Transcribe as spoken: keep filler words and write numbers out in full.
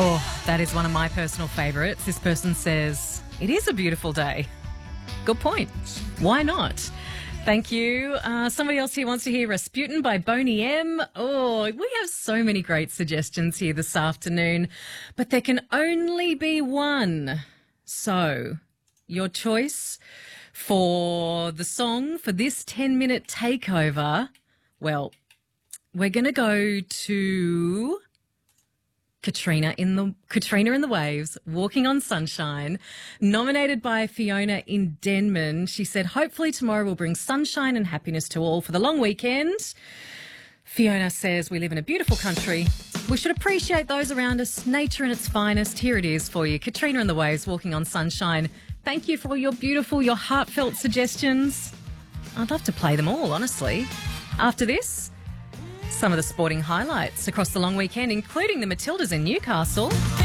Oh, that is one of my personal favourites. This person says, it is a beautiful day. Good point. Why not? Thank you. Uh, somebody else here wants to hear Rasputin by Boney M. Oh, we have so many great suggestions here this afternoon, but there can only be one. So, your choice for the song for this ten-minute takeover, well, we're going to go to Katrina in the Katrina in the Waves, Walking on Sunshine, nominated by Fiona in Denman. She said, hopefully tomorrow will bring sunshine and happiness to all for the long weekend. Fiona says, we live in a beautiful country. We should appreciate those around us, nature in its finest. Here it is for you. Katrina in the Waves, Walking on Sunshine. Thank you for all your beautiful, your heartfelt suggestions. I'd love to play them all, honestly. After this, some of the sporting highlights across the long weekend, including the Matildas in Newcastle.